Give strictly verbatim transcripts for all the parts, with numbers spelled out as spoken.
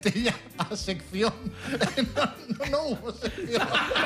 Tenía a sección. No, no, no hubo sección.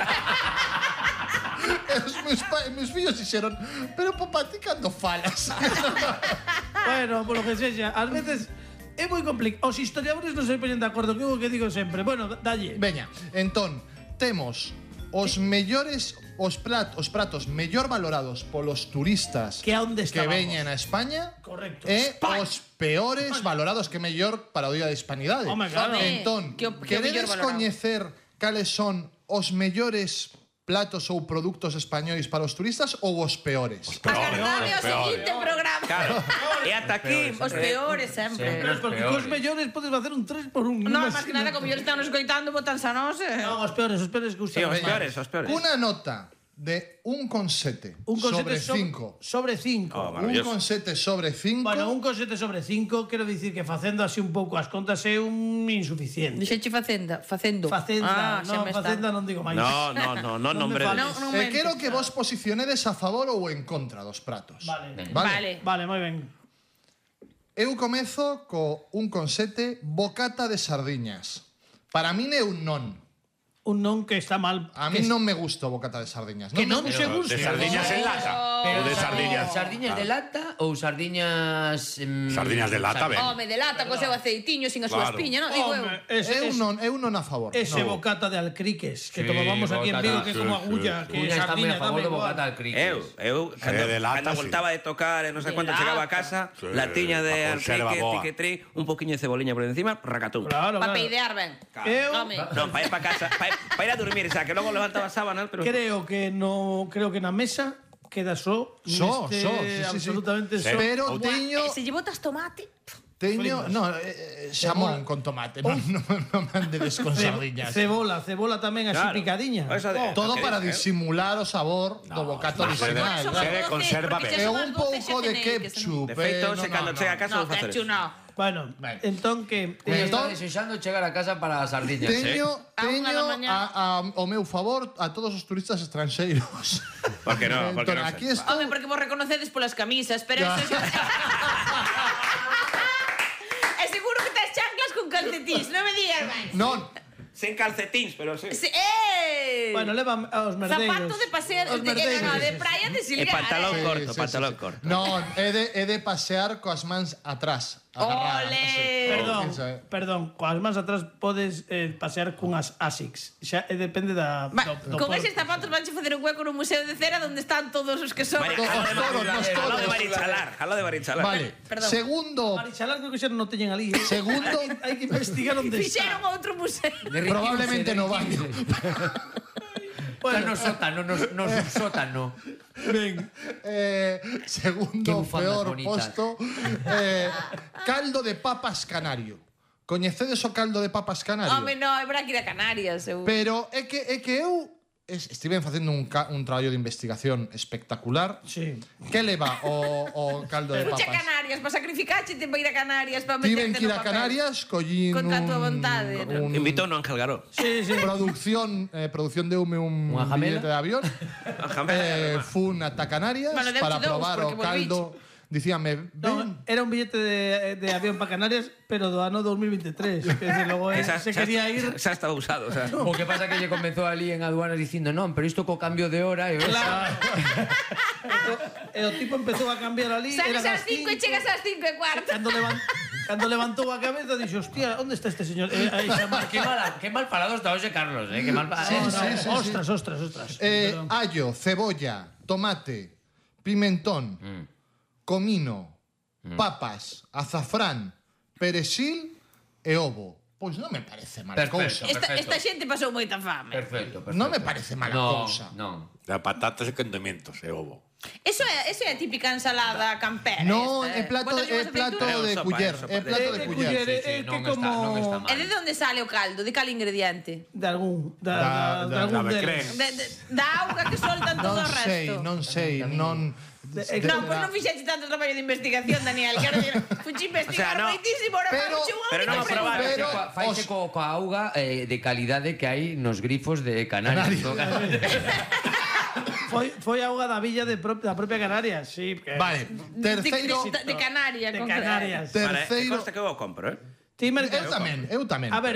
Os meus, pa, meus fillos dixeron, pero papá, ti cando falas? Bueno, polo que sexa, ás veces é moi complicado. Os historiadores non se poñen de acordo, que é o que digo sempre. Bueno, dalle. Veña, entón, temos os mellores os plat, os pratos mellor valorados polos turistas que a onde que estábamos. veñen a España. Correcto. E España. os peores España. valorados que mellor para o Día de Hispanidade. Home, claro. Entón, que o- que o mellor queredes valorado. coñecer cales son os mellores platos ou produtos españois para os turistas ou os peores? Agardade ao seguinte programa. Claro. E ata aquí... Os peores sempre. Pero porque cos mellores podes facer un tres por un. No, máis que nada, como yo están escoitando, botanse a nós. eh. Non, os peores, os peores que Sí, usan. os peores, os peores. Una nota de un con sete Un con sobre sete so- cinco. Sobre cinco. Oh, Un maravilloso. con sete sobre cinco. Bueno, un con sete sobre cinco, quero dicir que facendo así un pouco as contas é un insuficiente. Dixeche facenda, facendo. Facenda, Ah, xa non, me está. facenda non digo máis. No, no, no, no me nombre fales. Non, non E mentes. quero que vos posicionedes a favor ou en contra dos pratos. Vale. Vale. Vale, moi ben. Eu comezo co un con sete bocata de sardiñas. Para min é un non. Un non que está mal. A que mí non me gusta o bocata de sardiñas. Que non me che gusta. De sardiñas en lata. Pero O de sardiñas. Sardiñas de lata ou sardiñas... em, Sardiñas de lata, ben. Home, de lata, co seu aceitiño, sin a súa Claro. espiña, non? Digo eu. Home, ese, É un ese, non, é un non a favor. ese No. bocata de alcriques que Sí, tomábamos aquí en bocata, Vigo, que é como sí, agulla, sí. que Uña está moi sardina a favor tamén do igual. bocata al criques. Eu, eu, cando, de lata, cando sí. voltaba de tocar, e non sei De cuánto, chegaba a lata. casa, Sí, latiña de a conserva alquique, boa. tiquetrí, un poquinho de ceboliña por encima, racatún. Claro, Pa claro. peidear ben. Eu Home. Non, para ir para casa, para ir, pa ir a dormir, o sea, que logo levantaba sábanas, pero... creo que no creo que na mesa queda só Só, neste só, sí, sí, sí. absolutamente Sí. só. Pero Buah, teño e se lle botas tomate... teño, Flipas. no, eh, xamón con tomate, non no, no me andedes con Ce- sardiñas. Cebola, cebola tamén así Claro. picadiña. Eso de- Oh, Todo que para dice, disimular o sabor do bocato no, original. se- ¿no? se- conserva ben. E un pouco de ketchup. De feito, eh, se no, cando no, chega a no. casa No, vou facer ketchup eso. no. bueno, Ben. entón que Ella eh, está Entón- desexando chegar a casa para as sardiñas, eh? Teño, A unha da teño mañá. a, a, ao meu favor a todos os turistas estranxeiros. Por que non? Por que Entón, non? aquí estou. Home, porque vos reconocedes polas camisas, pero Ya. eso xa... E seguro que tes chanclas con calcetís, non me digas máis. Non, Sen calcetíns, pero sí. Se, eh! bueno, leva aos merdeiros. Zapato de pasear, Os de, de, merdeiros. no, de praia de E silgar. pantalón eh. corto, pantalón corto. non, é de, é de pasear coas mans atrás. agarradas, Ole. así. Perdón, Piensa, eh. perdón, coas mans atrás podes eh, pasear cunhas Asics. Xa eh, depende da Va, do, do con porte. eses zapatos vanche facer un hueco no museo de cera onde están todos os que son. Vale, Os jalo de toros, os Jalo de toros. barichalar, jalo de barichalar. Vale, Perdón. segundo, Marichalar creo que xa non o teñen ali. Eh. Segundo- hai, que, hai que investigar onde Fixeron está. outro museo. probablemente no baño. Está no sótano, no, no subsótano. Ben, Eh, Qué segundo bufandas peor bonitas. posto, eh, caldo de papas canario. Coñecedes o caldo de papas canario? Home, no, é para que ir a Canarias. Eu. Pero é que, é que eu es, estiven facendo un, ca, un traballo de investigación espectacular. sí. Que leva o, o caldo de Fuche a papas? Canarias, vas sacrificache te para ir a Canarias para Tiven meterte que ir no a papel. Canarias, collín Contra a un, túa vontade, ¿no? un Invitó no Ángel Garó. Sí, sí. producción, eh, producción deume un Unha jamela? billete de avión. eh, fun ata Canarias Bueno, deuche para dous, probar o porque caldo. Dicíame, No, ven, era un billete de, de avión para Canarias, pero do ano dos mil veintitrés. Que desde logo eh, Esa, se xa- quería ir. Xa estaba usado, o sea. O que pasa que lle comenzou ali en aduanas dicindo non, pero isto co cambio de hora e Claro. E o tipo empezou a cambiar ali. Sales eran ás cinco e chegas ás cinco e cuarto. Cando, levan, cando levantou a cabeza, dixo, hostia, onde está este señor? Eh, aí xa Qué mal, qué mal parado está hoxe Carlos, eh? Qué mal parado. Sí, No, sí, no, sí, ostras, ostras, ostras. eh, Perdón. allo, cebolla, tomate, pimentón, comino, papas, azafrán, perexil e ovo. Pois non me parece mala Perfecto. cousa. Esta, Perfecto. esta xente pasou moita fame. Perfecto, perfecto. Non me parece mala no, cousa. Non, Da patatas e condimentos e ovo. Eso é, eso é a típica ensalada campera. No, esta, é eh. plato, Botas é unhas plato aceitunas. É de sopa, culler, é sopa é de- plato de- de de culler. culler, sí, eh, sí, que non como- está, non está mal. E de onde sale o caldo? De cal ingrediente? De algún, da, Da- da, de da- algún da deles. becrén. De, de, da auga que soltan todo Non o resto. sei, non sei, non... Eh, No, pois non fixeche tanto traballo de investigación, Daniel. Quero dir, fuchi investigar O sea, no. moitísimo, ahora Pero- faxe unha pero non única aprobar. pregunta. Pero Faise os- co, coa auga eh, de calidade que hai nos grifos de Canarias. Foi, foi a auga da villa de pro, da propia Canarias, sí. Que... Vale, De, terceiro... de, de Canarias. De con- Canarias. Ter- Vale, Terceiro- consta que eu o compro, eh? Ti mercas. Eu tamén, eu tamén. A ver,